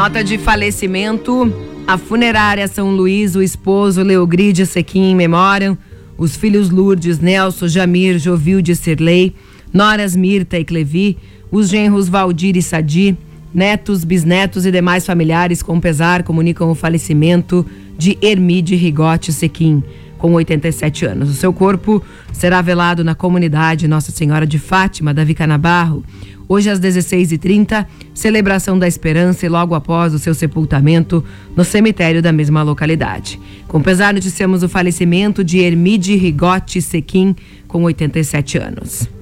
Nota de falecimento. A funerária São Luís, o esposo Leogride Sequim em memória, os filhos Lourdes, Nelson, Jamir, Jovilde, Sirlei, noras Mirta e Clevi, os genros Valdir e Sadi, netos, bisnetos e demais familiares com pesar comunicam o falecimento de Hermide Rigote Sequim, com 87 anos. O seu corpo será velado na comunidade Nossa Senhora de Fátima, da Vicanabarro, hoje às 16h30, celebração da Esperança e logo após o seu sepultamento no cemitério da mesma localidade. Com pesar, noticiamos o falecimento de Hermide Rigote Sequim, com 87 anos.